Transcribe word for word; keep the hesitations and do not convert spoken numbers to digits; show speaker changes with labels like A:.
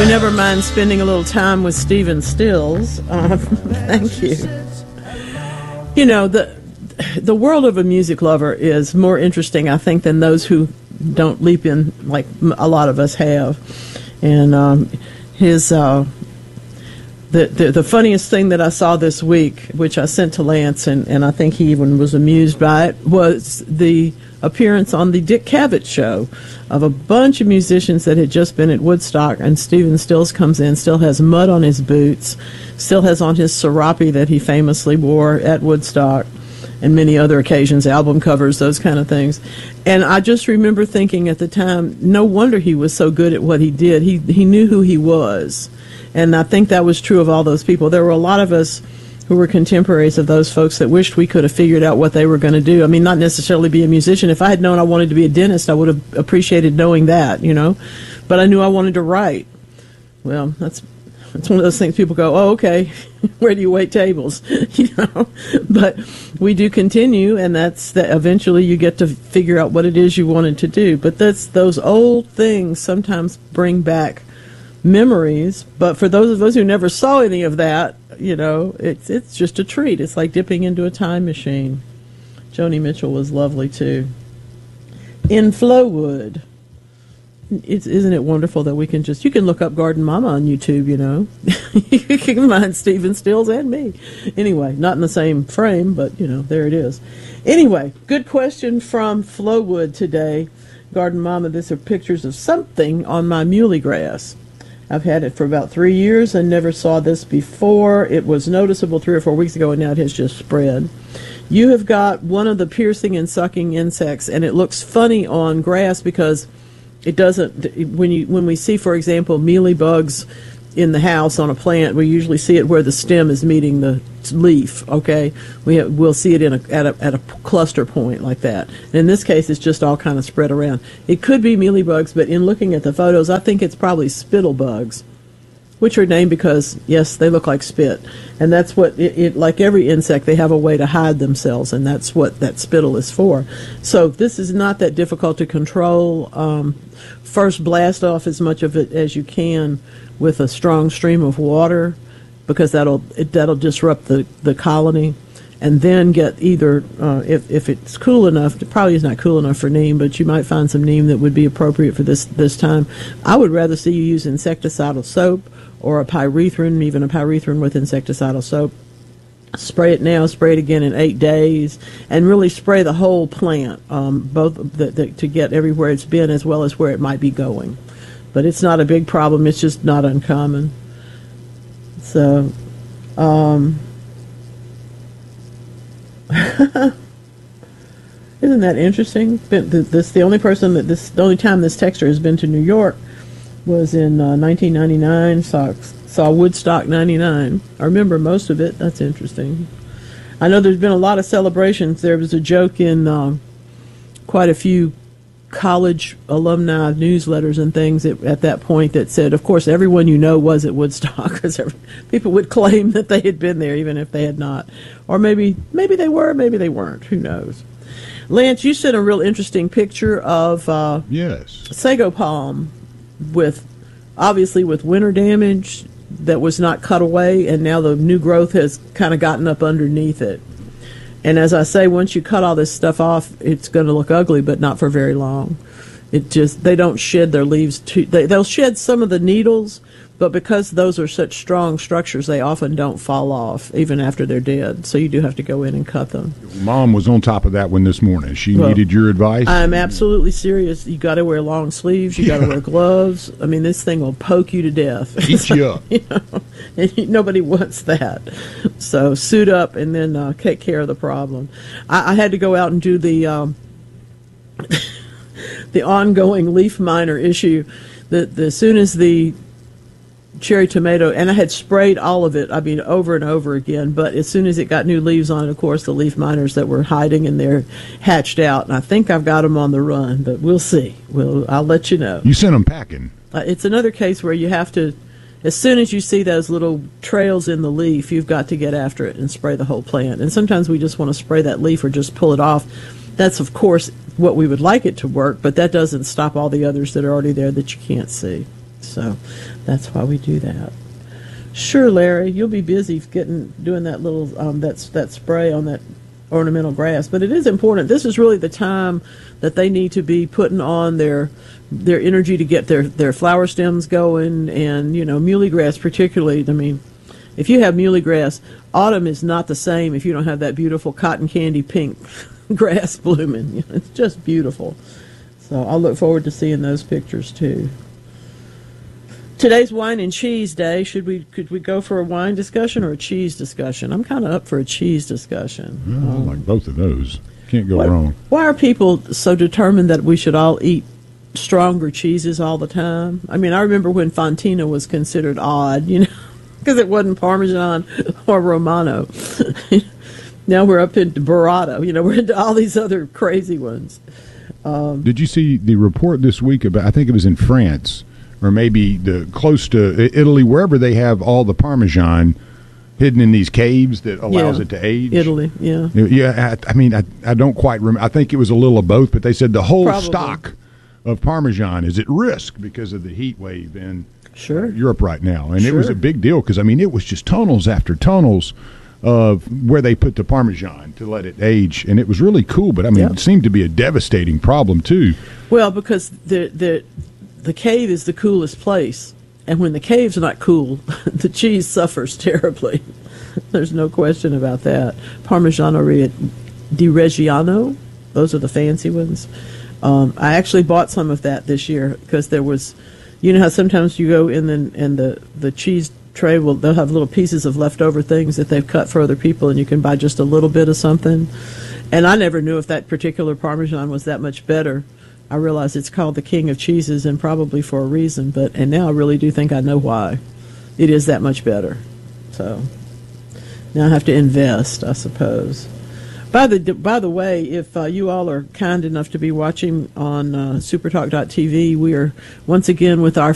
A: We never mind spending a little time with Stephen Stills. Uh, thank you. You know, the the world of a music lover is more interesting, I think, than those who don't leap in like a lot of us have. And um, his uh, the, the the funniest thing that I saw this week, which I sent to Lance, and, and I think he even was amused by it, was the appearance on the Dick Cavett show of a bunch of musicians that had just been at Woodstock, and Stephen Stills comes in, still has mud on his boots, still has on his serape that he famously wore at Woodstock and many other occasions, album covers, those kind of things. And I just remember thinking at the time, no wonder he was so good at what he did. He he knew who he was. And I think that was true of all those people. There were a lot of us who were contemporaries of those folks that wished we could have figured out what they were going to do. I mean, not necessarily be a musician. If I had known I wanted to be a dentist, I would have appreciated knowing that, you know. But I knew I wanted to write. Well, that's that's one of those things people go, oh, okay, where do you wait tables? you know. But we do continue, and that's that eventually you get to figure out what it is you wanted to do. But that's those old things sometimes bring back memories. But for those of us who never saw any of that, you know, it's it's just a treat. It's like dipping into a time machine. Joni Mitchell was lovely too. In Flowood, it's, isn't it wonderful that we can just, you can look up Garden Mama on YouTube, you know. You can find Stephen Stills and me. Anyway, not in the same frame, but, you know, there it is. Anyway, good question from Flowood today. Garden Mama, these are pictures of something on my muley grass. I've had it for about three years and never saw this before. It was noticeable three or four weeks ago, and now it has just spread. You have got one of the piercing and sucking insects, and it looks funny on grass because it doesn't. When you when we see, for example, mealybugs in the house on a plant, we usually see it where the stem is meeting the leaf. Okay, we have, we'll see it in a, at a at a cluster point like that. And in this case, it's just all kind of spread around. It could be mealybugs, but in looking at the photos, I think it's probably spittlebugs, which are named because yes, they look like spit, and that's what it, it. Like every insect, they have a way to hide themselves, and that's what that spittle is for. So this is not that difficult to control. Um, first, blast off as much of it as you can with a strong stream of water, because that'll it, that'll disrupt the, the colony, and then get either uh, if if it's cool enough, it probably is not cool enough for neem, but you might find some neem that would be appropriate for this this time. I would rather see you use insecticidal soap or a pyrethrin, even a pyrethrin with insecticidal soap. Spray it now, spray it again in eight days, and really spray the whole plant, um, both the, the, to get everywhere it's been as well as where it might be going. But it's not a big problem. It's just not uncommon. So, um, isn't that interesting? This the only person that this the only time this texter has been to New York was in uh, nineteen ninety-nine. Saw saw Woodstock ninety-nine. I remember most of it. That's interesting. I know there's been a lot of celebrations. There was a joke in uh, quite a few college alumni newsletters and things at, at that point that said, of course, everyone you know was at Woodstock, because people would claim that they had been there even if they had not. Or maybe maybe they were, maybe they weren't. Who knows? Lance, you sent a real interesting picture of uh,
B: yes,
A: sago palm with, obviously with winter damage that was not cut away, and now the new growth has kind of gotten up underneath it. And as I say, once you cut all this stuff off, it's going to look ugly, but not for very long. It just, they don't shed their leaves too, they, they'll shed some of the needles, but because those are such strong structures, they often don't fall off, even after they're dead. So you do have to go in and cut them.
B: Mom was on top of that one this morning. She well, needed your advice.
A: I'm absolutely serious. You got to wear long sleeves. You got to wear gloves. I mean, this thing will poke you to death.
B: Eat
A: so,
B: you up.
A: You know, and nobody wants that. So suit up and then uh, take care of the problem. I, I had to go out and do the um, the ongoing leaf miner issue. The, the as soon as the cherry tomato, and I had sprayed all of it, I mean, over and over again, but as soon as it got new leaves on it, of course, the leaf miners that were hiding in there hatched out, and I think I've got them on the run, but we'll see. We'll, I'll let you know.
B: You sent them packing.
A: Uh, it's another case where you have to, as soon as you see those little trails in the leaf, you've got to get after it and spray the whole plant. And sometimes we just want to spray that leaf or just pull it off. That's, of course, what we would like it to work, but that doesn't stop all the others that are already there that you can't see. So That's why we do that. Sure, Larry, you'll be busy getting doing that little um, that's that spray on that ornamental grass. But it is important. This is really the time that they need to be putting on their their energy to get their, their flower stems going. And, you know, muhly grass particularly, I mean, if you have muhly grass, autumn is not the same if you don't have that beautiful cotton candy pink grass blooming. It's just beautiful. So I'll look forward to seeing those pictures too. Today's wine and cheese day. Should we could we go for a wine discussion or a cheese discussion? I'm kind of up for a cheese discussion.
B: Well,
A: um,
B: I like both of those. Can't go
A: why,
B: wrong.
A: Why are people so determined that we should all eat stronger cheeses all the time? I mean, I remember when Fontina was considered odd, you know, because it wasn't Parmesan or Romano. Now we're up into Burrata. You know, we're into all these other crazy ones. Um,
B: Did you see the report this week about, I think it was in France, or maybe the close to Italy, wherever they have all the Parmesan hidden in these caves that allows
A: yeah,
B: it to age?
A: Italy, yeah.
B: Yeah, I, I mean, I, I don't quite remember. I think it was a little of both, but they said the whole
A: Probably.
B: stock of Parmesan is at risk because of the heat wave in
A: sure.
B: uh, Europe right now. And
A: sure.
B: it was a big deal because, I mean, it was just tunnels after tunnels of where they put the Parmesan to let it age. And it was really cool, but, I mean,
A: yep.
B: it seemed to be a devastating problem, too.
A: Well, because the the the cave is the coolest place, and when the cave's not cool, the cheese suffers terribly. There's no question about that. Parmigiano di Reggiano, those are the fancy ones. Um, I actually bought some of that this year because there was, you know how sometimes you go in the, and the, the cheese tray, will they'll have little pieces of leftover things that they've cut for other people, and you can buy just a little bit of something. And I never knew if that particular Parmesan was that much better. I realize it's called the king of cheeses, and probably for a reason, but and now I really do think I know why. It is that much better. So now I have to invest, I suppose. By the by the way, if uh, you all are kind enough to be watching on uh, supertalk dot t v, we are once again with our